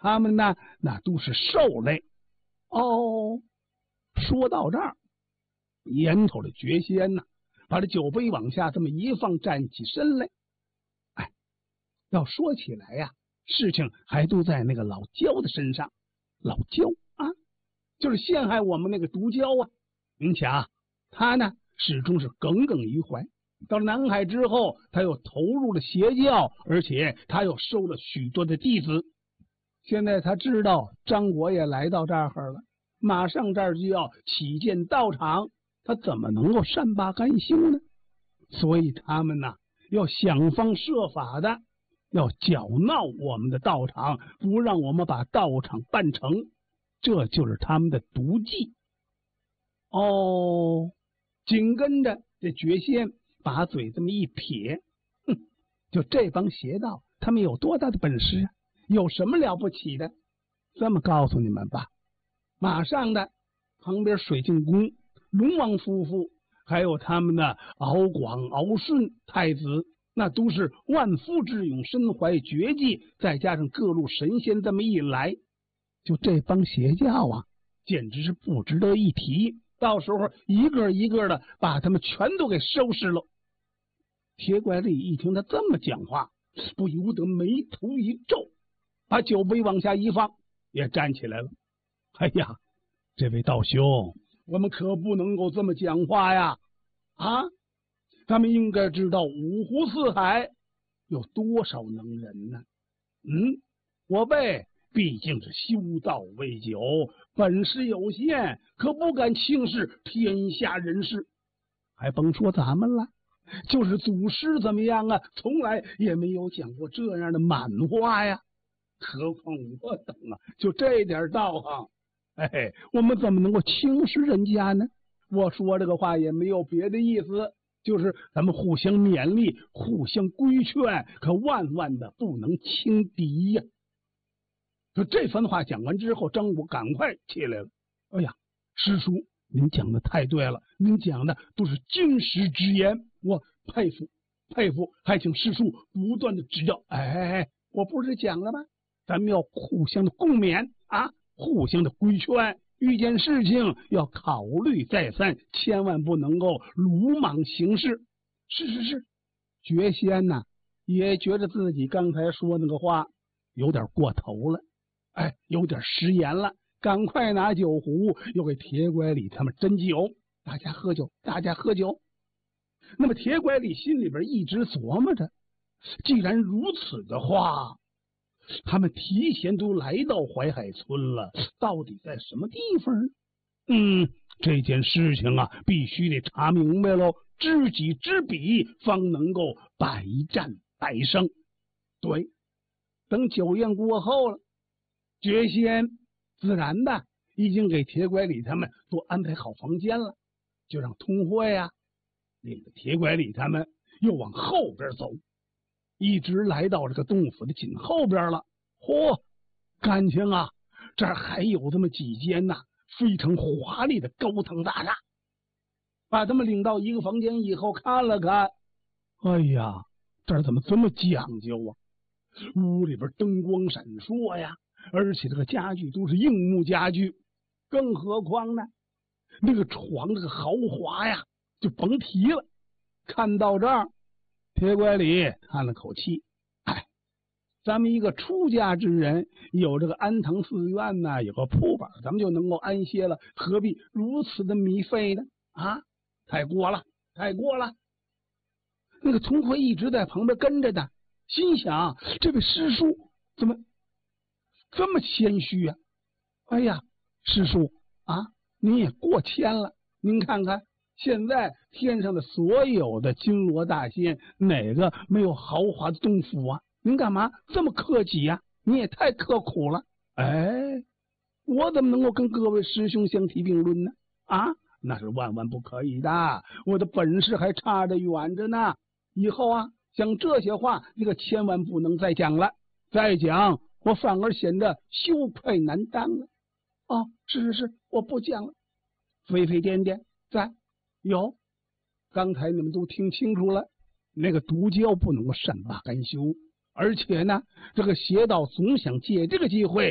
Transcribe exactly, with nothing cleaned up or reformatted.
他们呢那都是兽类。哦，说到这儿，烟头的绝仙呢，把这酒杯往下这么一放，站起身来。哎，要说起来呀、啊，事情还都在那个老焦的身上。老焦啊，就是陷害我们那个毒蛟啊。您瞧，他呢始终是耿耿于怀。到了南海之后，他又投入了邪教，而且他又收了许多的弟子。现在他知道张国也来到这儿了，马上这儿就要起建道场，他怎么能够善罢甘休呢？所以他们呢要想方设法的要搅闹我们的道场，不让我们把道场办成，这就是他们的毒计。哦，紧跟着这绝仙把嘴这么一撇，哼，就这帮邪道，他们有多大的本事啊？有什么了不起的？这么告诉你们吧，马上的旁边水晶宫龙王夫妇，还有他们的敖广、敖顺太子，那都是万夫之勇，身怀绝技，再加上各路神仙这么一来，就这帮邪教啊，简直是不值得一提。到时候一个一个的把他们全都给收拾了。铁拐李一听他这么讲话，不由得眉头一皱，把酒杯往下一放，也站起来了。哎呀，这位道兄，我们可不能够这么讲话呀！啊，咱们应该知道五湖四海有多少能人呢？嗯，我辈毕竟是修道未久，本事有限，可不敢轻视天下人士。还甭说咱们了，就是祖师怎么样啊，从来也没有讲过这样的满话呀。何况我等啊，就这点道行，哎，我们怎么能够轻视人家呢？我说这个话也没有别的意思，就是咱们互相勉励，互相规劝，可万万的不能轻敌呀。就这番话讲完之后，张果赶快起来了。哎呀，师叔，您讲的太对了，您讲的都是经世之言，我佩服佩服，还请师叔不断的指教。哎，我不是讲了吗？咱们要互相的共勉啊，互相的规劝，遇见事情要考虑再三，千万不能够鲁莽行事。是是是，觉仙呐、啊，也觉得自己刚才说那个话有点过头了，哎，有点食言了，赶快拿酒壶又给铁拐李他们斟酒，大家喝酒，大家喝酒。那么铁拐李心里边一直琢磨着，既然如此的话，他们提前都来到淮海村了，到底在什么地方呢？嗯，这件事情啊，必须得查明白喽，知己知彼，方能够百战百胜。对，等酒宴过后了，觉仙自然的已经给铁拐李他们都安排好房间了，就让通惠呀、啊、领着铁拐李他们又往后边走，一直来到这个洞府的紧后边了。嚯、哦，感情啊，这儿还有这么几间呐、啊，非常华丽的高堂大厦。把他们领到一个房间以后，看了看，哎呀，这儿怎么这么讲究啊？屋里边灯光闪烁呀，而且这个家具都是硬木家具，更何况呢，那个床这个豪华呀，就甭提了。看到这儿，铁拐李叹了口气，哎，咱们一个出家之人，有这个安堂寺院呢，有个铺板，咱们就能够安歇了，何必如此的糜费呢？啊，太过了，太过了。那个通惠一直在旁边跟着的，心想这位师叔怎么这么谦虚啊？哎呀，师叔啊，您也过谦了。您看看现在天上的所有的金罗大仙，哪个没有豪华的洞府啊？您干嘛这么客气呀、啊？你也太刻苦了。哎，我怎么能够跟各位师兄相提并论呢？啊，那是万万不可以的，我的本事还差得远着呢。以后啊，讲这些话，你可千万不能再讲了，再讲我反而显得羞愧难当了。哦，是是是，我不讲了。飞飞颠颠在有，刚才你们都听清楚了，那个毒蛟不能够善罢甘休，而且呢，这个邪道总想借这个机会